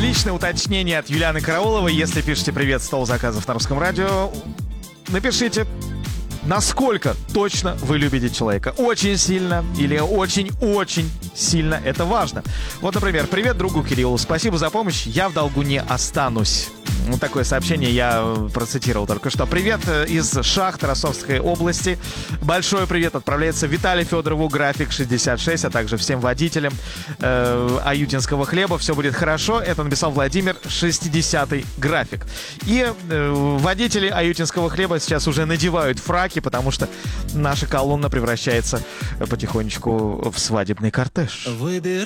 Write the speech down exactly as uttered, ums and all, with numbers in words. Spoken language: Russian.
Отличное уточнение от Юлианы Карауловой. Если пишете «Привет, стол заказов» на Русском радио, напишите, насколько точно вы любите человека. Очень сильно или очень-очень сильно. Это важно. Вот, например, «Привет другу Кириллу. Спасибо за помощь. Я в долгу не останусь». Вот такое сообщение я процитировал только что. Привет из Шахт Ростовской области. Большой привет отправляется Виталию Федорову, график шестьдесят шесть, а также всем водителям э, аютинского хлеба. Все будет хорошо. Это написал Владимир, шестидесятый график. И э, водители аютинского хлеба сейчас уже надевают фраки, потому что наша колонна превращается потихонечку в свадебный кортеж.